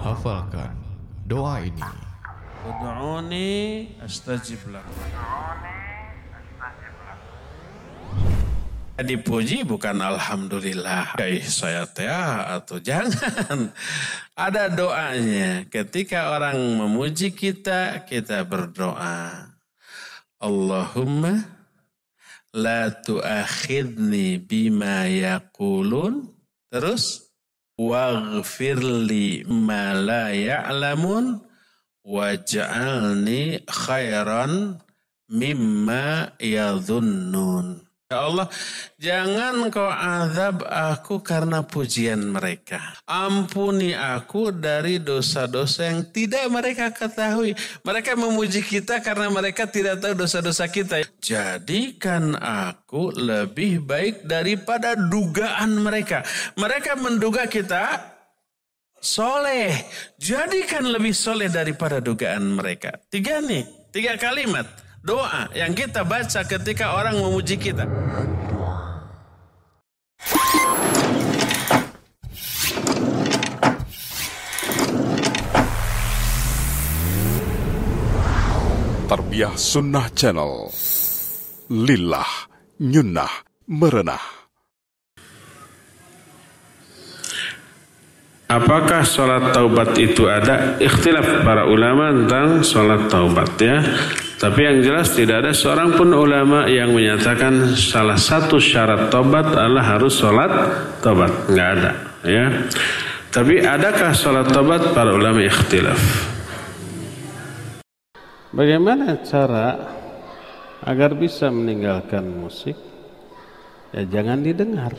Hafalkan doa ini. Ud'uni astajib lakum. Dipuji bukan alhamdulillah saya atau jangan. Ada doanya. Ketika orang memuji kita, kita berdoa. Allahumma la tu'akhidni bima yaqulun. Terus waghfirli ma la ya'lamun waj'alni khairan mimma yadhunnun. Ya Allah, jangan kau azab aku karena pujian mereka. Ampuni aku dari dosa-dosa yang tidak mereka ketahui. Mereka memuji kita karena mereka tidak tahu dosa-dosa kita. Jadikan aku lebih baik daripada dugaan mereka. Mereka menduga kita soleh. Jadikan lebih soleh daripada dugaan mereka. Tiga kalimat doa yang kita baca ketika orang memuji kita. Tarbiyah Sunnah Channel. Lillah, nyunnah, merenah. Apakah sholat taubat itu ada? Ikhtilaf para ulama tentang sholat taubat ya. Tapi yang jelas tidak ada seorang pun ulama yang menyatakan salah satu syarat taubat adalah harus sholat taubat. Enggak ada ya. Tapi adakah sholat taubat? Para ulama ikhtilaf. Bagaimana cara agar bisa meninggalkan musik? Ya jangan didengar.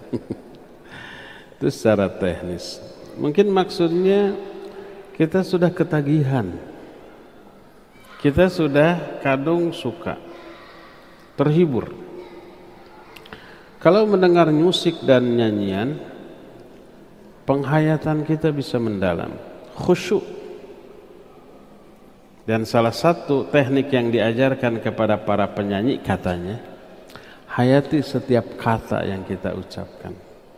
Itu secara teknis. Mungkin maksudnya kita sudah ketagihan. Kita sudah kadung suka, terhibur. Kalau mendengar musik dan nyanyian, penghayatan kita bisa mendalam, khusyuk. Dan salah satu teknik yang diajarkan kepada para penyanyi katanya, hayati setiap kata yang kita ucapkan.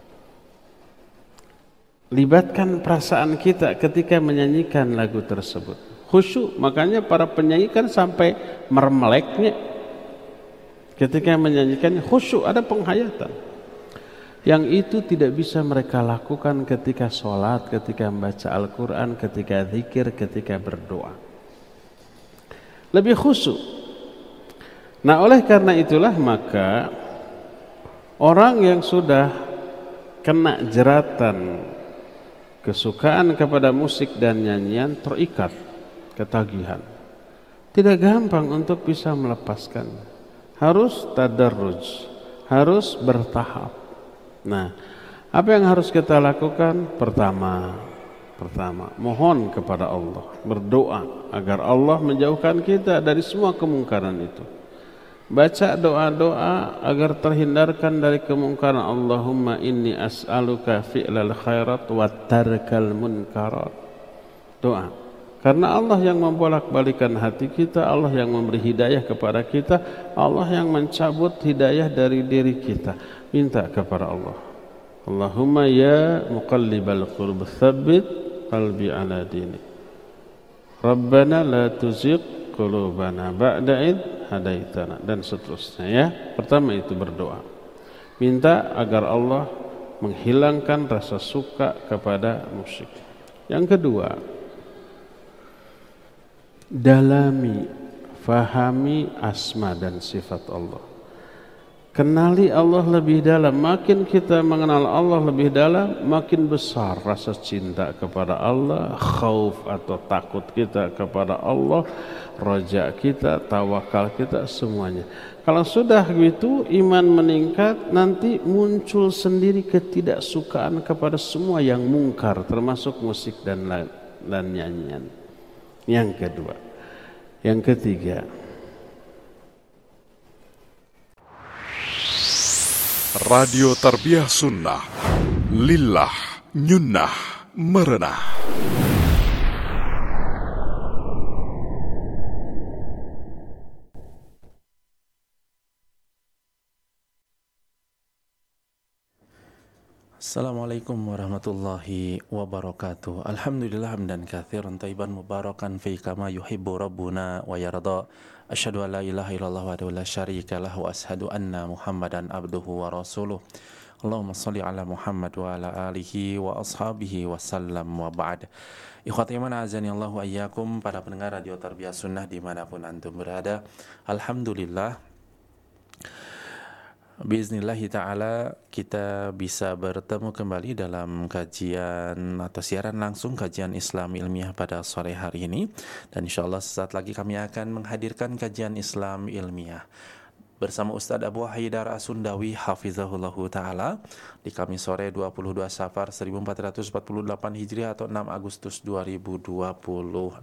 Libatkan perasaan kita ketika menyanyikan lagu tersebut. Khusyuk, makanya para penyanyi kan sampai mermeleknya. Ketika menyanyikan khusyuk, ada penghayatan. Yang itu tidak bisa mereka lakukan ketika sholat, ketika membaca Al-Quran, ketika zikir, ketika berdoa. Lebih khusyuk. Nah oleh karena itulah maka orang yang sudah kena jeratan kesukaan kepada musik dan nyanyian terikat ketagihan. Tidak gampang untuk bisa melepaskan. Harus tadarruj, harus bertahap. Nah, apa yang harus kita lakukan? Pertama, mohon kepada Allah, berdoa agar Allah menjauhkan kita dari semua kemungkaran itu. Baca doa-doa agar terhindarkan dari kemungkaran. Allahumma inni as'aluka fi'lal khairat wa tarkal munkarat. Doa. Karena Allah yang membolak-balikan hati kita, Allah yang memberi hidayah kepada kita, Allah yang mencabut hidayah dari diri kita. Minta kepada Allah. Allahumma ya muqallibal qulub tsabbit qalbi ala dinik. Rabbana la tuzigh qulubana ba'da id hadaitana, dan seterusnya ya. Pertama itu berdoa, minta agar Allah menghilangkan rasa suka kepada musik. Yang kedua, dalami, fahami asma dan sifat Allah. Kenali Allah lebih dalam. Makin kita mengenal Allah lebih dalam, makin besar rasa cinta kepada Allah, khauf atau takut kita kepada Allah, raja kita, tawakal kita, semuanya. Kalau sudah gitu, iman meningkat, nanti muncul sendiri ketidaksukaan kepada semua yang mungkar, termasuk musik dan nyanyian. Yang kedua. Yang ketiga, Radio Tarbiyah Sunnah. Lillah, nyunnah, merenah. Assalamualaikum warahmatullahi wabarakatuh. Alhamdulillah hamdan katsiran thayyiban mubarakan fi kama yuhibbu rabbuna wa yarda. Asyhadu an la ilaha illallah wa la syarika lah wa asyhadu anna Muhammadan abduhu wa rasuluh. Allahumma shalli ala Muhammad wa ala alihi wa ashabihi wa sallam wa ba'd. Ikhwati iman azani Allah wa iyyakum, para pendengar Radio Tarbiyah Sunnah dimanapun antum berada. Alhamdulillah, biiznillahi ta'ala kita bisa bertemu kembali dalam kajian atau siaran langsung kajian Islam ilmiah pada sore hari ini. Dan insyaAllah sesaat lagi kami akan menghadirkan kajian Islam ilmiah bersama Ustadz Abu Haidar As-Sundawi hafizahullahu ta'ala di Kamis sore 22 Safar 1448 Hijriah atau 6 Agustus 2026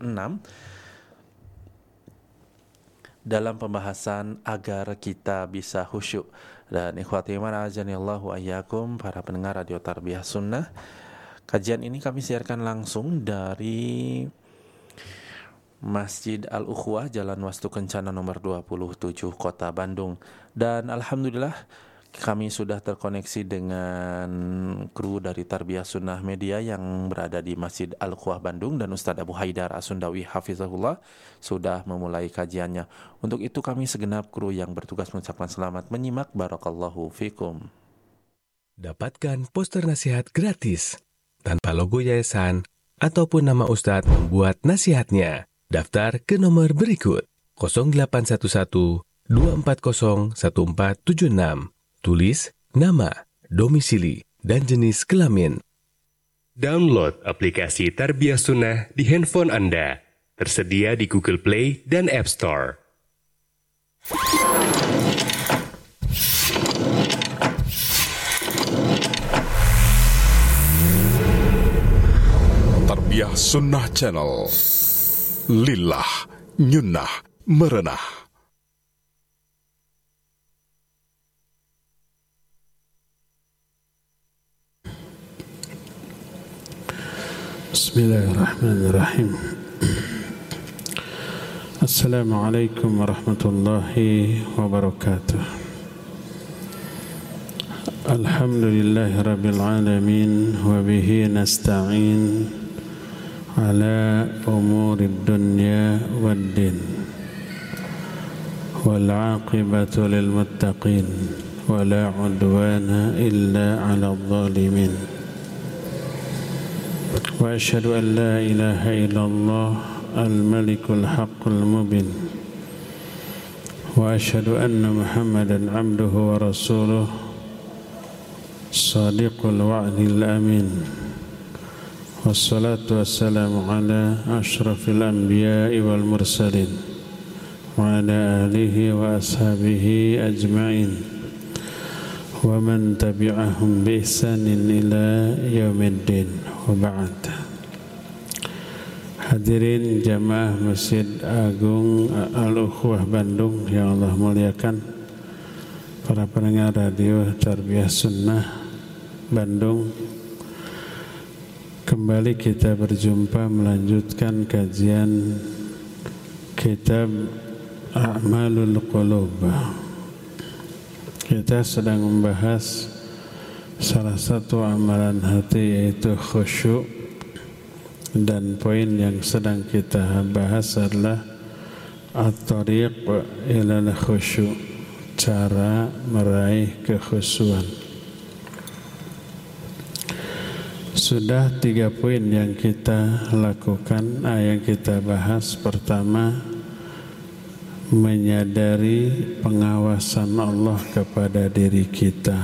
dalam pembahasan agar kita bisa khusyuk. Dan ikhwati iman azanillahu ayyakum, para pendengar Radio Tarbiyah Sunnah, kajian ini kami siarkan langsung dari Masjid Al-Ukhwah, Jalan Wastu Kencana nomor 27, Kota Bandung. Dan alhamdulillah kami sudah terkoneksi dengan kru dari Tarbiyah Sunnah Media yang berada di Masjid Al-Ukhwah Bandung, dan Ustadz Abu Haidar As-Sundawi hafizahullah sudah memulai kajiannya. Untuk itu kami segenap kru yang bertugas mengucapkan selamat menyimak. Barakallahu fikum. Dapatkan poster nasihat gratis tanpa logo yayasan ataupun nama Ustadz membuat nasihatnya. Daftar ke nomor berikut 0811 240 1476. Tulis nama, domisili, dan jenis kelamin. Download aplikasi Tarbiyah Sunnah di handphone Anda. Tersedia di Google Play dan App Store. Tarbiyah Sunnah Channel. Lillah, nyunnah, merenah. Bismillahirrahmanirrahim. Assalamualaikum warahmatullahi wabarakatuh. Alhamdulillahi rabbil alamin, wa bihi nasta'in ala umurid dunya waddin, wal aqibatu lil muttaqin, wa la udwana illa ala adh-dhalimin. Wa asyhadu an la ilaha illallah al-malikul haqqul mubin, wa asyhadu anna Muhammadan abduhu wa rasuluh sadiqul wa'dil amin. Wassalatu wassalamu ala ashrafil anbiya'i wal mursalin wa ala alihi wa ashabihi ajma'in wa man tabi'ahum bi ihsanin ila yaumiddin, wa ba'd. Hadirin jamaah Masjid Agung Al-Ukhwah Bandung yang Allah muliakan, para pendengar Radio Tarbiyah Sunnah Bandung, kembali kita berjumpa melanjutkan kajian kitab A'malul Qulub. Kita sedang membahas salah satu amalan hati, yaitu khusyuk, dan poin yang sedang kita bahas adalah at-tariq ilal khusyuk, cara meraih kekhusyuan. Sudah 3 poin yang kita lakukan, yang kita bahas. Pertama, menyadari pengawasan Allah kepada diri kita,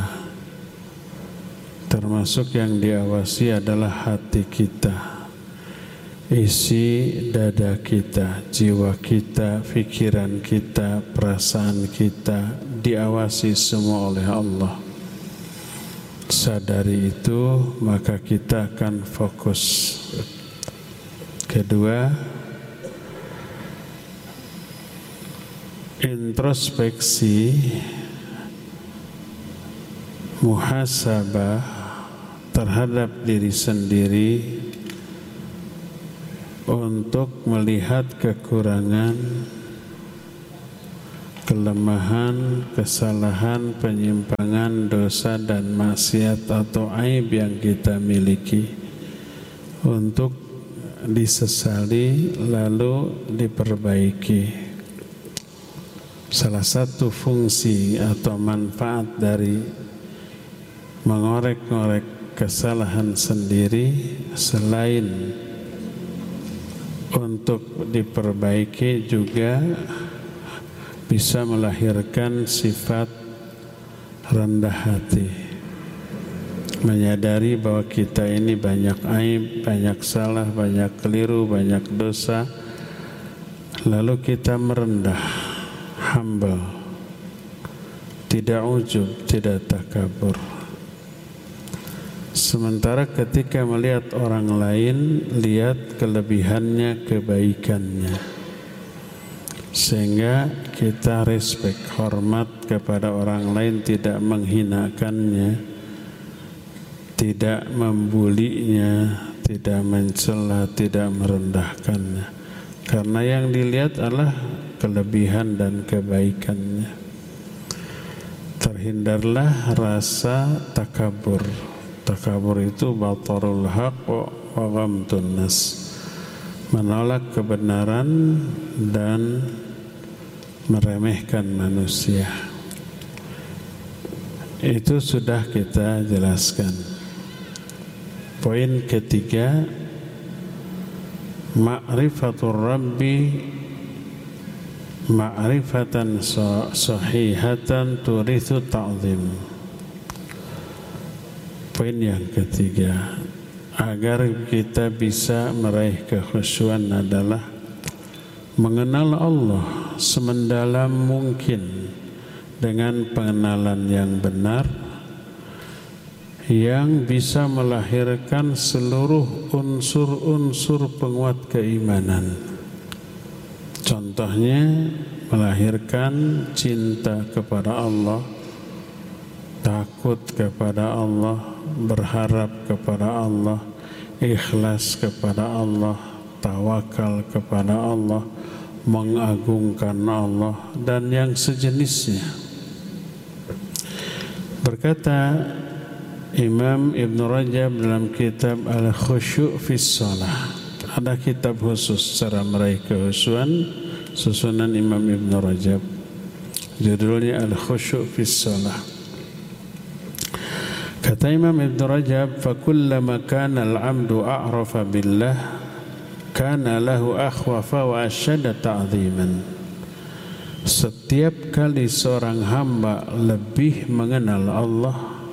termasuk yang diawasi adalah hati kita, isi dada kita, jiwa kita, pikiran kita, perasaan kita diawasi semua oleh Allah. Sadari itu, maka kita akan fokus. Kedua, introspeksi, muhasabah terhadap diri sendiri untuk melihat kekurangan kelemahan, kesalahan, penyimpangan, dosa dan maksiat atau aib yang kita miliki untuk disesali lalu diperbaiki. Salah satu fungsi atau manfaat dari mengorek-ngorek kesalahan sendiri selain untuk diperbaiki juga bisa melahirkan sifat rendah hati, menyadari bahwa kita ini banyak aib, banyak salah, banyak keliru, banyak dosa, lalu kita merendah, humble, tidak ujub, tidak takabur. Sementara ketika melihat orang lain, lihat kelebihannya, kebaikannya, sehingga kita respect, hormat kepada orang lain, tidak menghinakannya, tidak membulinya, tidak mencela, tidak merendahkannya, karena yang dilihat adalah kelebihan dan kebaikannya. Terhindarlah rasa takabur. Takabur itu batarul haq wa ghamtun nas, menolak kebenaran dan meremehkan manusia. Itu sudah kita jelaskan. Poin ketiga, ma'rifatur rabbi ma'rifatan sahihatan turithu ta'zim. Poin yang ketiga, agar kita bisa meraih kekhusyuan adalah mengenal Allah semendalam mungkin dengan pengenalan yang benar yang bisa melahirkan seluruh unsur-unsur penguat keimanan. Contohnya melahirkan cinta kepada Allah, takut kepada Allah, berharap kepada Allah, ikhlas kepada Allah, tawakal kepada Allah, mengagungkan Allah dan yang sejenisnya. Berkata Imam Ibn Rajab dalam kitab Al-Khusyu' fi Shalah, ada kitab khusus cara meraih kehusuan susunan Imam Ibn Rajab, judulnya Al-Khusyu' fi Shalah. Kata Imam Ibn Rajab, فَكُلَّمَا كَانَ الْعَبْدُ أَعْرَفَ بِاللَّهِ كَانَ لَهُ أَخْوَفَ وَأَشَّدَ تَعْظِيمًا. Setiap kali seorang hamba lebih mengenal Allah,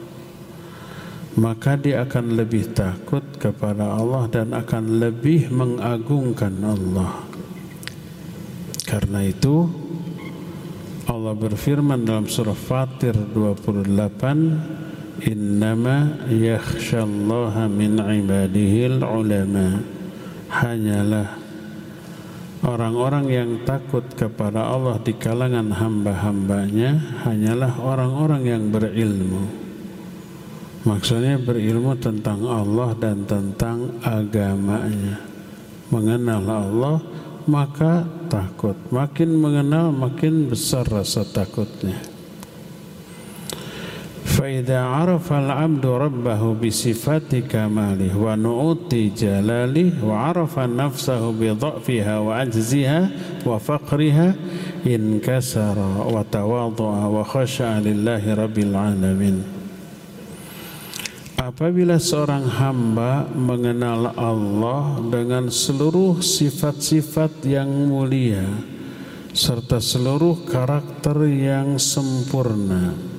maka dia akan lebih takut kepada Allah dan akan lebih mengagungkan Allah. Karena itu Allah berfirman dalam surah Fatir 28, innama yakhshallaha min ibadihil ulama. Hanyalah orang-orang yang takut kepada Allah di kalangan hamba-hambanya hanyalah orang-orang yang berilmu. Maksudnya berilmu tentang Allah dan tentang agamanya. Mengenal Allah maka takut. Makin mengenal makin besar rasa takutnya. فَإِذَا عَرَفَ الْعَبْدُ رَبَّهُ بِصِفَاتِ كَمَالِهِ وَنُعُوتِ جَلَالِهِ وَعَرَفَ نَفْسَهُ بِضَعْفِهَا وَعَجْزِهَا وَفَقْرِهَا انْكَسَرَ وَتَوَاضَعَ وَخَشَعَ لِلَّهِ رَبِّ الْعَالَمِينَ. Apabila seorang hamba mengenal Allah dengan seluruh sifat-sifat yang mulia serta seluruh karakter yang sempurna,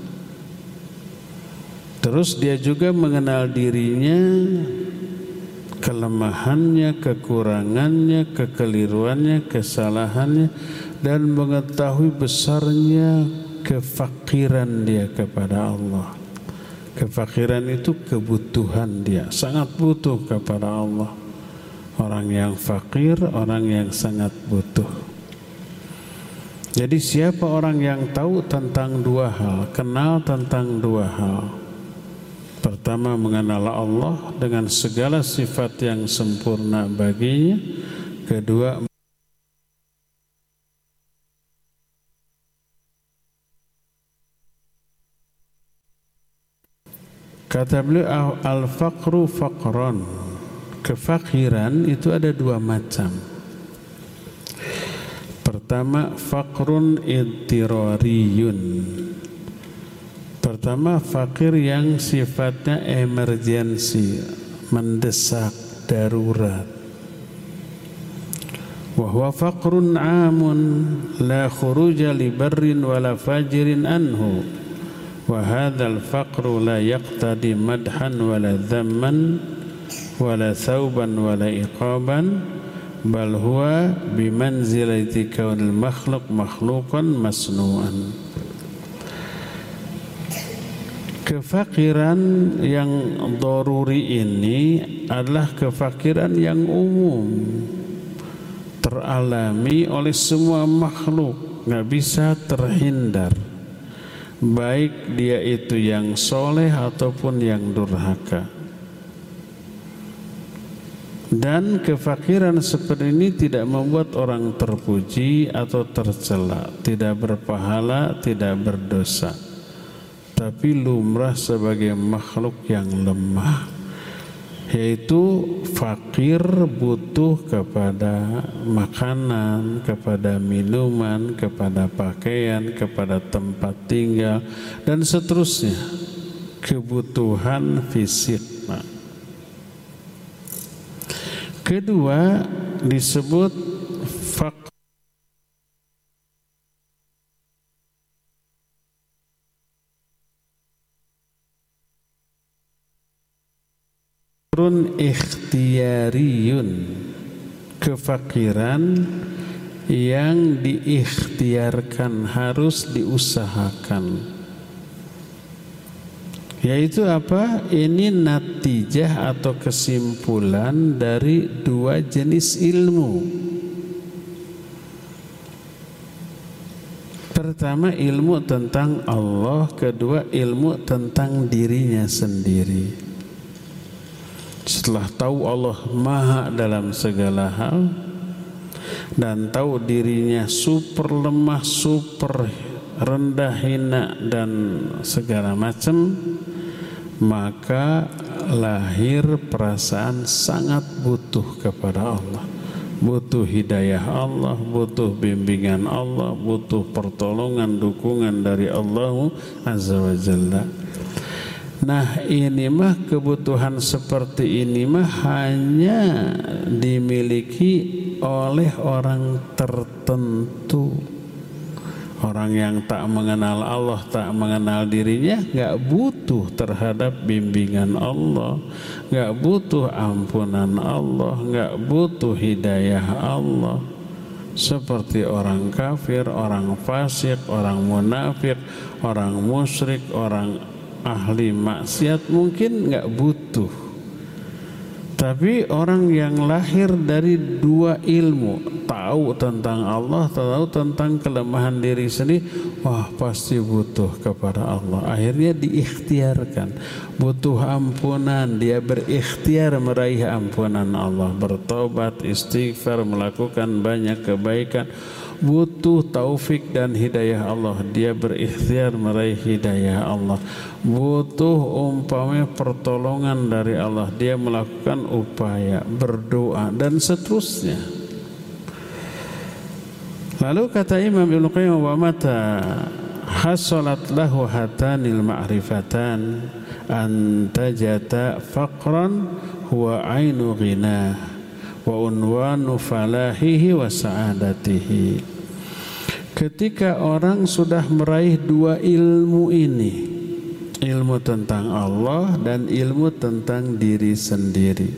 terus dia juga mengenal dirinya, kelemahannya, kekurangannya, kekeliruannya, kesalahannya, dan mengetahui besarnya kefakiran dia kepada Allah. Kefakiran itu kebutuhan dia, sangat butuh kepada Allah. Orang yang fakir, orang yang sangat butuh. Jadi siapa orang yang tahu tentang dua hal, kenal tentang dua hal. Pertama, mengenal Allah dengan segala sifat yang sempurna baginya. Kedua, Kata beliau, al-faqru faqran. Kefakiran itu ada dua macam. Pertama, faqrun idtirariyun. Pertama, fakir yang sifatnya emergensi, mendesak, darurat. Wa huwa faqrun 'amun la khuruja li barrin wala fajirin anhu. Wa hadzal faqru la yaqtadi madhan wala dhamman wala thawban wala iqaban, bal huwa bimanzilati kaunil makhluq makhluqan masnu'an. Kefakiran yang daruri ini adalah kefakiran yang umum, teralami oleh semua makhluk, nggak bisa terhindar, baik dia itu yang soleh ataupun yang durhaka. Dan kefakiran seperti ini tidak membuat orang terpuji atau tercela, tidak berpahala, tidak berdosa, tapi lumrah sebagai makhluk yang lemah, yaitu fakir, butuh kepada makanan, kepada minuman, kepada pakaian, kepada tempat tinggal, dan seterusnya, kebutuhan fisik. Kedua disebut fakrun ikhtiyariyun, kefakiran yang diikhtiarkan, harus diusahakan. Yaitu apa? Ini natijah atau kesimpulan dari dua jenis ilmu. Pertama, ilmu tentang Allah. Kedua, ilmu tentang dirinya sendiri. Setelah tahu Allah maha dalam segala hal dan tahu dirinya super lemah, super rendah, hina, dan segala macam, maka lahir perasaan sangat butuh kepada Allah, butuh hidayah Allah, butuh bimbingan Allah, butuh pertolongan, dukungan dari Allah Azza wa Jalla. Nah, ini mah kebutuhan seperti ini mah hanya dimiliki oleh orang tertentu. Orang yang tak mengenal Allah, tak mengenal dirinya, gak butuh terhadap bimbingan Allah, gak butuh ampunan Allah, gak butuh hidayah Allah. Seperti orang kafir, orang fasik, orang munafik, orang musyrik, orang ahli maksiat mungkin gak butuh. Tapi orang yang lahir dari dua ilmu, tahu tentang Allah, tahu tentang kelemahan diri sendiri, wah pasti butuh kepada Allah. Akhirnya diikhtiarkan, butuh ampunan, dia berikhtiar meraih ampunan Allah, bertobat, istighfar, melakukan banyak kebaikan. Butuh taufik dan hidayah Allah, dia berikhtiar meraih hidayah Allah. Butuh umpamanya pertolongan dari Allah, dia melakukan upaya, berdoa, dan seterusnya. Lalu kata Imam Ibnu Qayyim, wa mata hasalat lahu hatanil ma'rifatan antajata faqran huwa ainu ghinah wa unwanu falahihi wa sa'adatihi. Ketika orang sudah meraih dua ilmu ini, ilmu tentang Allah dan ilmu tentang diri sendiri,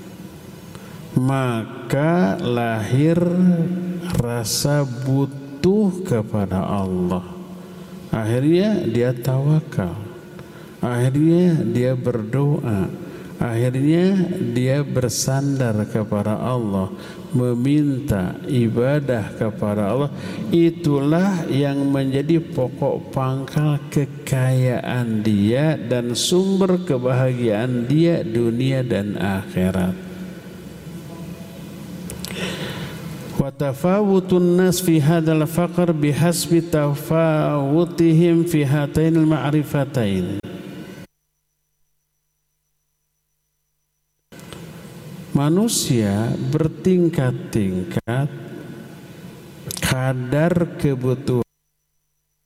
maka lahir rasa butuh kepada Allah. Akhirnya dia tawakal, akhirnya dia berdoa, akhirnya dia bersandar kepada Allah, meminta ibadah kepada Allah. Itulah yang menjadi pokok pangkal kekayaan dia dan sumber kebahagiaan dia dunia dan akhirat. Wa tafawutun nas fi hadzal faqr bihasbi tafawutihim fi hatainil ma'rifatain. manusia bertingkat-tingkat kadar kebutuhan